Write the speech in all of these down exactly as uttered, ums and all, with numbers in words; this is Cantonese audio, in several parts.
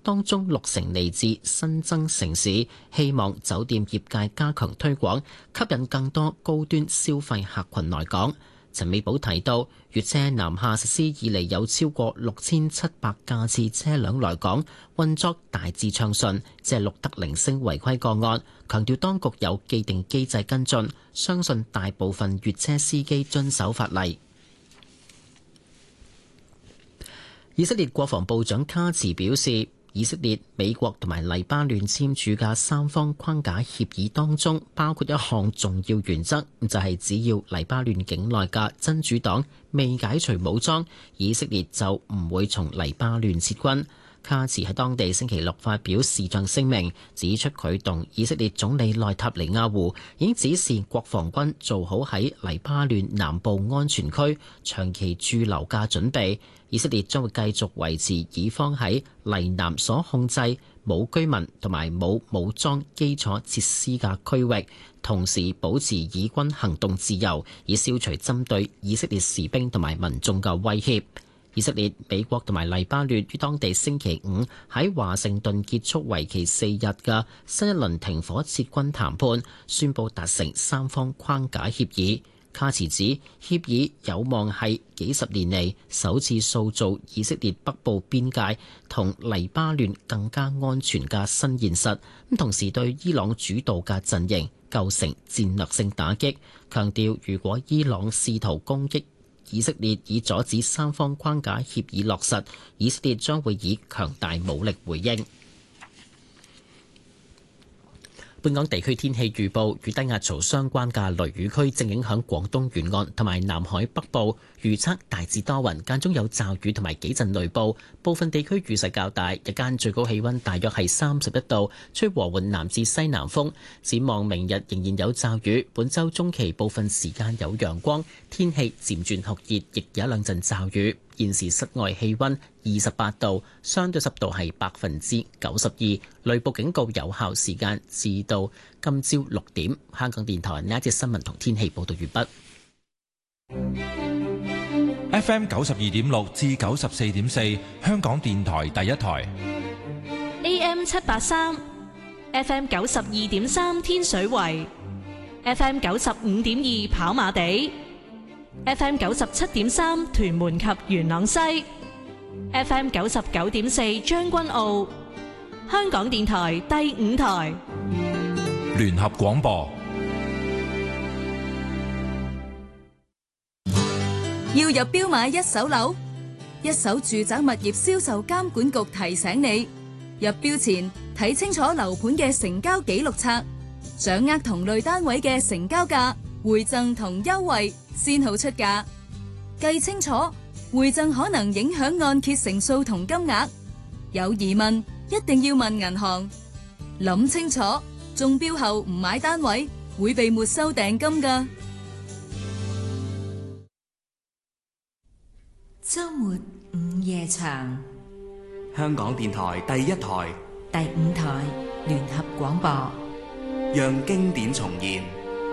當中六成嚟自新增城市，希望酒店業界加強推廣，吸引更多高端消費客群來港。陳美寶提到，粵車南下實施以嚟有超過六千七百架次車輛來港，運作大致暢順，只係錄得零星違規個案。強調當局有既定機制跟進，相信大部分粵車司機遵守法例。以色列國防部長卡茨表示，以色列、美國同埋黎巴嫩簽署嘅三方框架協議當中，包括一項重要原則，就係只要黎巴嫩境內嘅真主黨未解除武裝，以色列就唔會從黎巴嫩撤軍。卡茨喺當地星期六發表視像聲明，指出佢同以色列總理內塔尼亞胡已經指示國防軍做好喺黎巴嫩南部安全區長期駐留嘅準備。以色列將會繼續維持以方喺黎南所控制冇居民同埋冇武裝基礎設施嘅區域，同時保持以軍行動自由，以消除針對以色列士兵同埋民眾嘅威脅。以色列、美國同埋黎巴嫩於當地星期五喺華盛頓結束為期四日嘅新一輪停火撤軍談判，宣布達成三方框架協議。卡茨指協議有望係幾十年嚟首次塑造以色列北部邊界同黎巴嫩更加安全嘅新現實，咁同時對伊朗主導嘅陣營構成戰略性打擊，強調如果伊朗試圖攻擊以色列以阻止三方框架協議落實，以色列將會以強大武力回應。本港地區天氣預報，與低壓槽相關嘅雷雨區正影響廣東沿岸同埋南海北部，預測大致多雲，間中有驟雨同埋幾陣雷暴，部分地區雨勢較大，日間最高氣溫大約係三十一度，吹和緩南至西南風。展望明日仍然有驟雨，本週中期部分時間有陽光，天氣漸轉酷熱，亦有一兩陣驟雨。現時室外氣溫二十八度，相對濕度係百分之九十二，雷暴警告有效時間至到今朝六點。香港電台呢一節新聞同天氣報道完畢。F M 九十二點六至九十四點四，香港電台第一台。 A M 七八三，F M 九十二點三天水圍，F M 九十五點二跑馬地。F M 九十七點三屯門及元朗西 ，F M 九十九點四將軍澳，香港電台第五台聯合廣播。 要入標買一手樓，一手住宅物業銷售監管局提醒你，入標前睇清楚樓盤嘅成交記錄冊，掌握同類單位嘅成交價、回贈同優惠。先好出價，計清楚回贈可能影響按揭成數同金額，有疑問一定要問銀行，諗清楚中標後唔買單位會被沒收訂金㗎。 周末午夜場， 香港電台第一台、 第五台聯合廣播， 讓經典重現。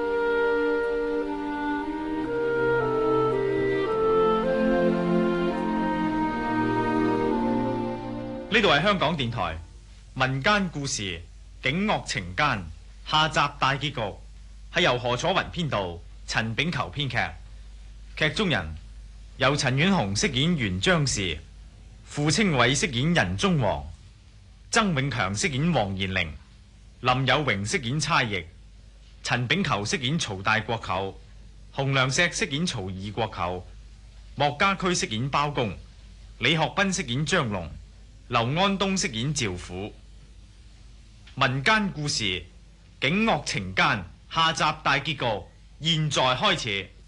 呢度係香港電台民間故事警惡情奸下集大結局，係由何楚雲編導，陳炳球編劇。劇中人由陳婉紅飾演袁張氏，傅清偉飾演仁宗王，曾永強飾演黃延齡，林有榮飾演差役，陳炳球飾演曹大國舅，洪良石飾演曹二國舅，莫家駒飾演包公，李學斌飾演張龍，劉安東飾演趙虎。民間故事警惡情奸下集大結局，現在開始。